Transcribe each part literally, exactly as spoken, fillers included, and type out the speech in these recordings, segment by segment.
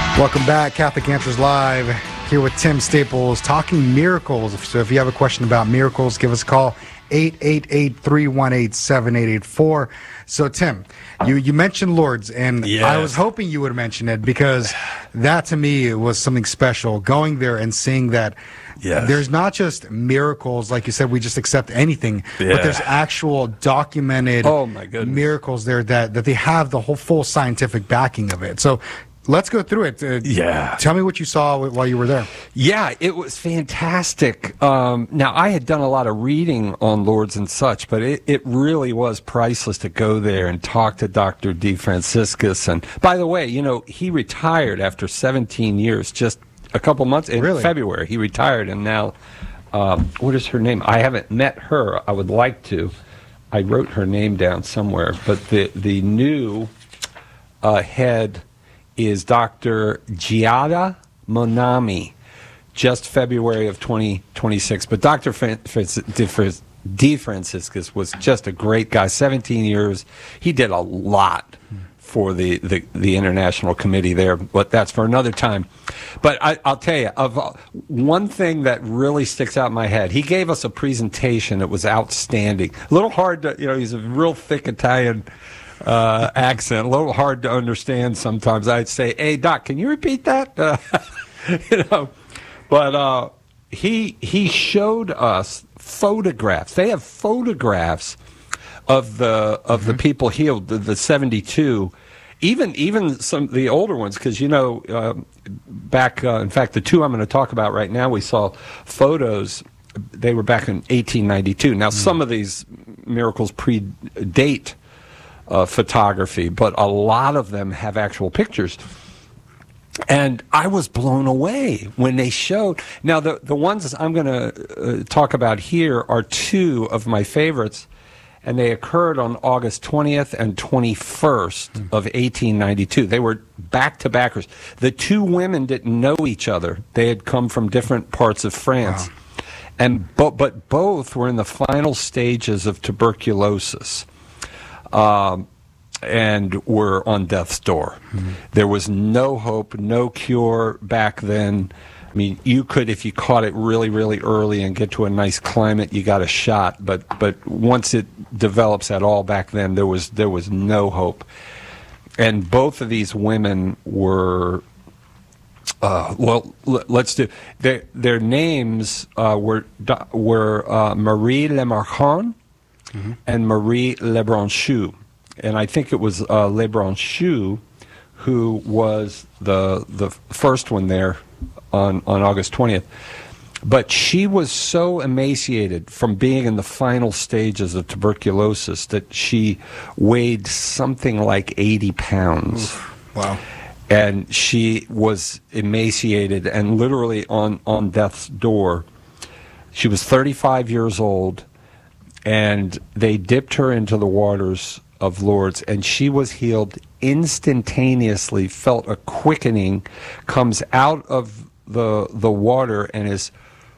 Welcome back, Catholic Answers Live, here with Tim Staples, talking miracles. So if you have a question about miracles, give us a call, eight eight eight, three one eight, seven eight eight four. So, Tim, you, you mentioned Lourdes, and yes. I was hoping you would mention it, because that, to me, was something special, going there and seeing that yes. there's not just miracles, like you said, we just accept anything, yeah. but there's actual documented oh, my goodness. miracles there that, that they have the whole full scientific backing of it. So, let's go through it. Uh, yeah. Tell me what you saw while you were there. Yeah, it was fantastic. Um, now, I had done a lot of reading on Lourdes and such, but it, it really was priceless to go there and talk to Doctor De Franciscus. And by the way, you know, he retired after seventeen years, just a couple months in really? February. He retired, and now, um, what is her name? I haven't met her. I would like to. I wrote her name down somewhere, but the, the new uh, head is Doctor Giada Monami, just February of twenty twenty-six. But Doctor Fran- De Franciscus was just a great guy, seventeen years. He did a lot for the, the, the international committee there, but that's for another time. But I, I'll tell you, of uh, one thing that really sticks out in my head, he gave us a presentation that was outstanding. A little hard to, you know, he's a real thick Italian Uh, accent, a little hard to understand sometimes. I'd say, "Hey, Doc, can you repeat that?" Uh, you know, but uh, he he showed us photographs. They have photographs of the of mm-hmm. the people healed, the, the seventy-two, even even some of the older ones, because you know, uh, back uh, in fact, the two I'm going to talk about right now, we saw photos. They were back in eighteen ninety-two. Now, mm-hmm. some of these miracles predate Uh, photography, but a lot of them have actual pictures. And I was blown away when they showed. Now, the, the ones I'm going to uh, talk about here are two of my favorites, and they occurred on August twentieth and twenty-first mm. of eighteen ninety-two. They were back-to-backers. The two women didn't know each other. They had come from different parts of France. Wow. and bo- But both were in the final stages of tuberculosis. Um, and were on death's door. Mm-hmm. There was no hope, no cure back then. I mean, you could, if you caught it really, really early and get to a nice climate, you got a shot. But but once it develops at all back then, there was there was no hope. And both of these women were, uh, well, l- let's do, their, their names uh, were, were uh, Marie Lemarchand, Mm-hmm. and Marie Lebranchu. And I think it was uh, Lebranchu who was the the first one there on, on August twentieth. But she was so emaciated from being in the final stages of tuberculosis that she weighed something like eighty pounds. Oof. Wow. And she was emaciated and literally on, on death's door. She was thirty-five years old. And they dipped her into the waters of Lourdes, and she was healed instantaneously, felt a quickening, comes out of the the water, and is,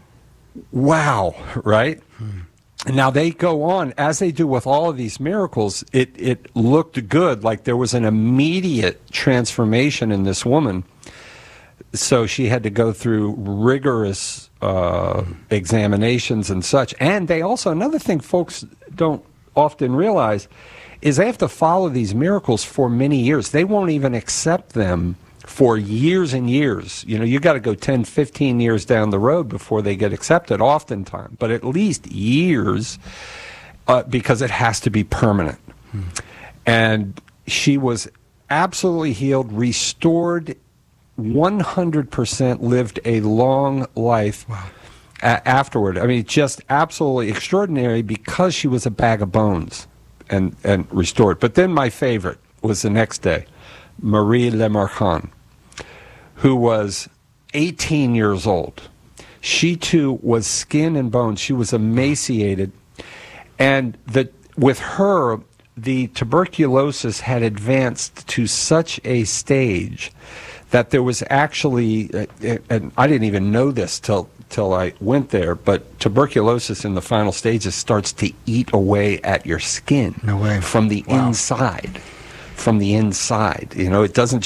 wow, right? Hmm. Now they go on, as they do with all of these miracles, it, it looked good, like there was an immediate transformation in this woman. So she had to go through rigorous uh, examinations and such. And they also, another thing folks don't often realize is they have to follow these miracles for many years. They won't even accept them for years and years. You know, you got to go ten, fifteen years down the road before they get accepted oftentimes, but at least years uh, because it has to be permanent. Hmm. And she was absolutely healed, restored one hundred percent, lived a long life. Wow. a- afterward. I mean, just absolutely extraordinary because she was a bag of bones and, and restored. But then my favorite was the next day, Marie Lemarchand, who was eighteen years old. She, too, was skin and bones. She was emaciated. And the, with her, the tuberculosis had advanced to such a stage that there was actually, uh, and I didn't even know this till till I went there, but tuberculosis in the final stages starts to eat away at your skin. No way. From the Wow. inside. From the inside. You know, it doesn't just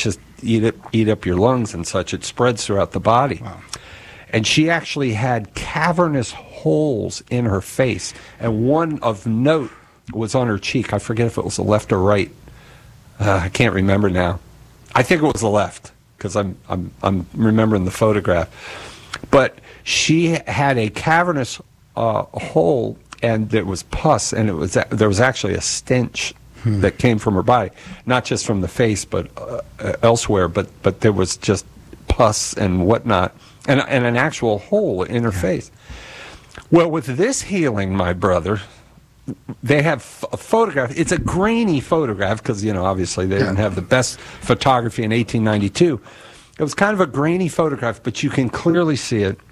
eat it, eat up your lungs and such. It spreads throughout the body. Wow. And she actually had cavernous holes in her face, and one of note was on her cheek. I forget if it was the left or right. Uh, I can't remember now. I think it was the left because I'm I'm I'm remembering the photograph. But she had a cavernous uh, hole, and there was pus, and it was there was actually a stench hmm. that came from her body, not just from the face, but uh, elsewhere. But but there was just pus and whatnot, and and an actual hole in her yeah. face. Well, with this healing, my brother, they have a photograph. It's a grainy photograph because, you know, obviously they didn't have the best photography in eighteen ninety-two. It was kind of a grainy photograph, but you can clearly see it.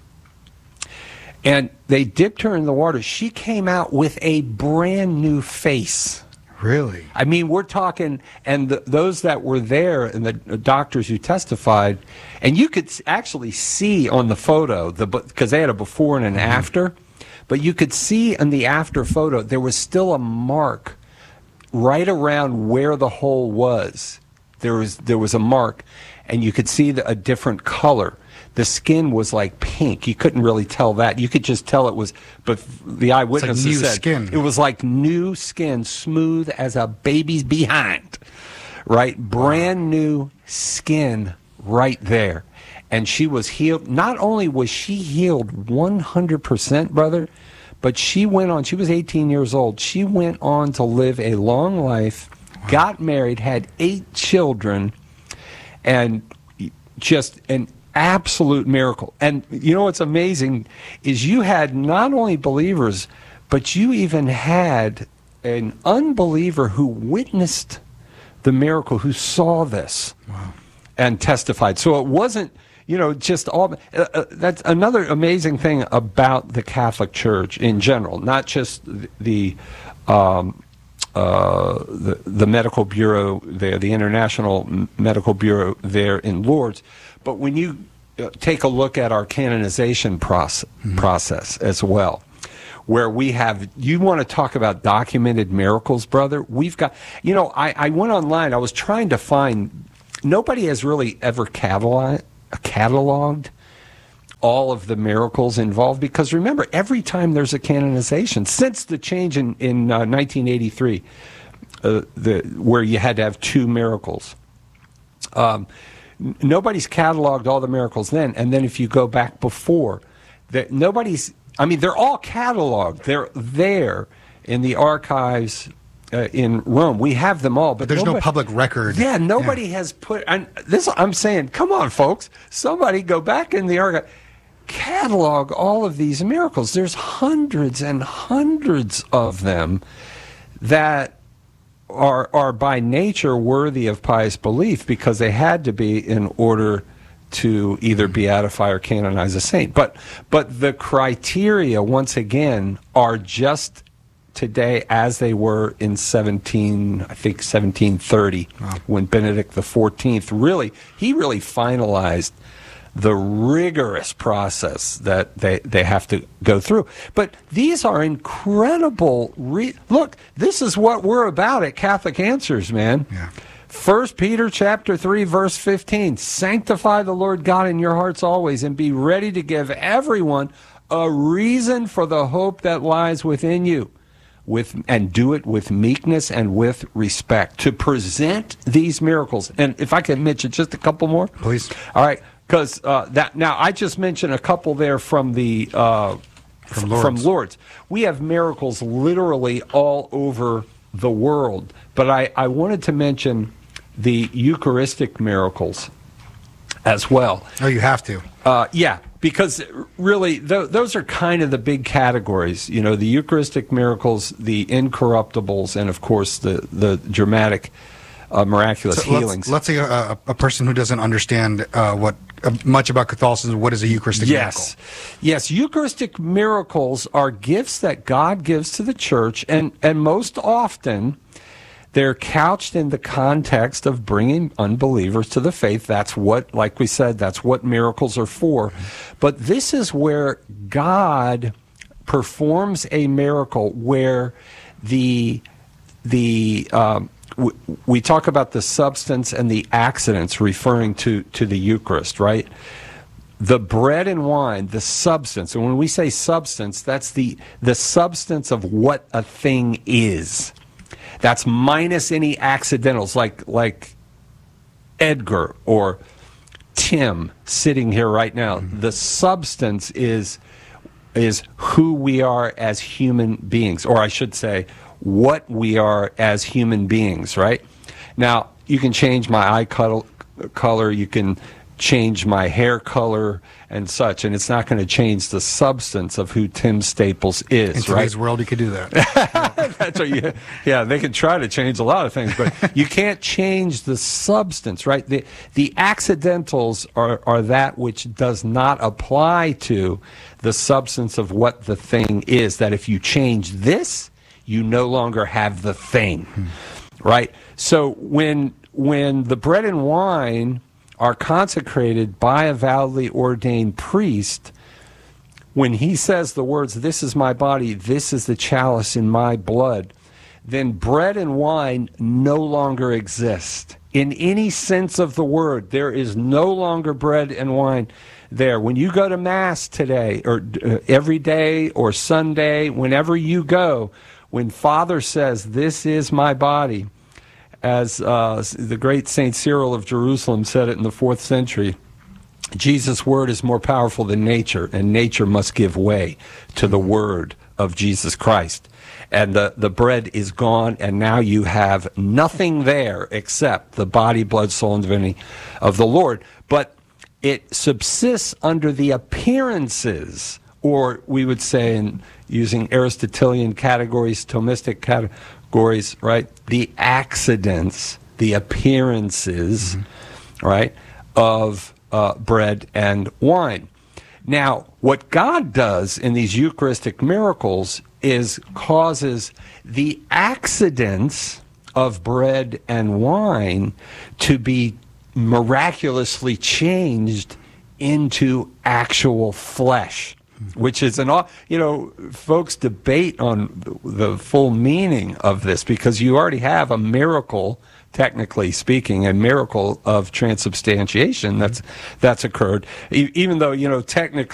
And they dipped her in the water. She came out with a brand new face. Really? I mean, we're talking, and the, those that were there and the doctors who testified, and you could actually see on the photo, the because they had a before and an mm-hmm. after, but you could see in the after photo, there was still a mark right around where the hole was. There was there was a mark, and you could see the, a different color. The skin was like pink. You couldn't really tell that. You could just tell it was, but the eyewitnesses like new said skin. It was like new skin, smooth as a baby's behind, right? Brand new skin right there. And she was healed. Not only was she healed one hundred percent, brother, but she went on, she was eighteen years old. She went on to live a long life, wow. got married, had eight children, and just an absolute miracle. And you know what's amazing is you had not only believers, but you even had an unbeliever who witnessed the miracle, who saw this wow. and testified. So it wasn't, you know, just all. Uh, uh, that's another amazing thing about the Catholic Church in general, not just the, the um, uh, the, the medical bureau there, the International Medical Bureau there in Lourdes. But when you uh, take a look at our canonization process, mm-hmm. process as well, where we have, you want to talk about documented miracles, brother? We've got, you know, I, I went online, I was trying to find, nobody has really ever cataloged, cataloged all of the miracles involved, because remember, every time there's a canonization, since the change in, in uh, nineteen eighty-three, uh, the, where you had to have two miracles, um, nobody's cataloged all the miracles then. And then if you go back before, that nobody's, I mean, they're all cataloged. They're there in the archives uh, in Rome. We have them all. But, but there's nobody, no public record. Yeah, nobody yeah. has put, and this, I'm saying, come on, folks. Somebody go back in the archive, catalog all of these miracles. There's hundreds and hundreds of them that are are by nature worthy of pious belief, because they had to be in order to either beatify or canonize a saint. But but the criteria, once again, are just today as they were in seventeen, I think seventeen thirty, wow. when Benedict the fourteenth really he really finalized the rigorous process that they, they have to go through. But these are incredible. Re- Look, this is what we're about at Catholic Answers, man. Yeah. First Peter chapter three, verse fifteen. Sanctify the Lord God in your hearts always, and be ready to give everyone a reason for the hope that lies within you, with and do it with meekness and with respect. To present these miracles. And if I can mention just a couple more. Please. All right. Because uh, that now I just mentioned a couple there from the uh, from, f- Lourdes. from Lourdes. We have miracles literally all over the world, but I, I wanted to mention the Eucharistic miracles as well. Oh, you have to. Uh, yeah, because really th- those are kind of the big categories. You know, the Eucharistic miracles, the incorruptibles, and of course the the dramatic. Uh, miraculous so healings. Let's, let's say a, a person who doesn't understand uh, what uh, much about Catholicism, what is a Eucharistic yes. miracle? Yes, Eucharistic miracles are gifts that God gives to the church, and, and most often they're couched in the context of bringing unbelievers to the faith. That's what, like we said, that's what miracles are for. Mm-hmm. But this is where God performs a miracle where the the um, we, we talk about the substance and the accidents referring to, to the Eucharist, right? The bread and wine, the substance, and when we say substance, that's the, the substance of what a thing is. That's minus any accidentals, like like Edgar or Tim sitting here right now. Mm-hmm. The substance is is who we are as human beings, or I should say, what we are as human beings, right? Now, you can change my eye color, color you can change my hair color and such, and it's not going to change the substance of who Tim Staples is, in right? today's world, you could do that. That's what you, yeah, they can try to change a lot of things, but you can't change the substance, right? The the accidentals are, are that which does not apply to the substance of what the thing is, that if you change this, you no longer have the thing, hmm. right? So when when the bread and wine are consecrated by a validly ordained priest, when he says the words, "This is my body, this is the chalice in my blood," then bread and wine no longer exist. In any sense of the word, there is no longer bread and wine there. When you go to Mass today, or uh, every day, or Sunday, whenever you go, when Father says, "This is my body," as uh, the great Saint Cyril of Jerusalem said it in the fourth century, Jesus' word is more powerful than nature, and nature must give way to the word of Jesus Christ. And the, the bread is gone, and now you have nothing there except the body, blood, soul, and divinity of the Lord. But it subsists under the appearances, or we would say, in using Aristotelian categories, Thomistic categories, right? The accidents, the appearances, mm-hmm. right, of uh, bread and wine. Now, what God does in these Eucharistic miracles is causes the accidents of bread and wine to be miraculously changed into actual flesh, which is an, you know, folks debate on the full meaning of this, because you already have a miracle, technically speaking, a miracle of transubstantiation that's that's occurred, e- even though, you know, technically